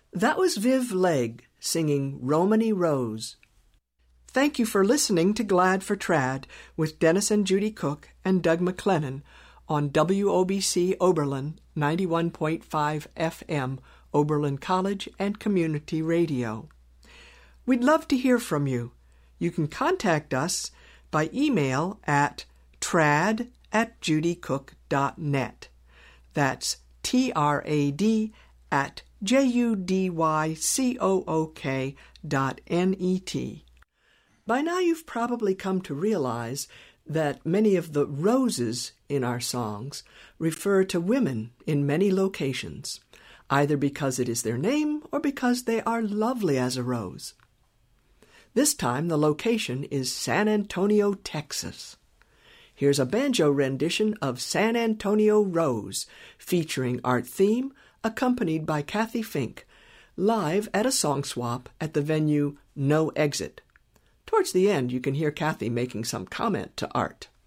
That was Viv Legg singing Romany Rose. Thank you for listening to Glad for Trad with Dennis and Judy Cook and Doug McLennan on WOBC Oberlin 91.5 FM, Oberlin College and Community Radio. We'd love to hear from you. You can contact us by email at trad@judycook.net. That's trad@judycook.net. By now you've probably come to realize that many of the roses in our songs refer to women in many locations, either because it is their name or because they are lovely as a rose. This time the location is San Antonio, Texas. Here's a banjo rendition of San Antonio Rose, featuring Art Theme, accompanied by Kathy Fink, live at a song swap at the venue No Exit. Towards the end, you can hear Kathy making some comment to Art.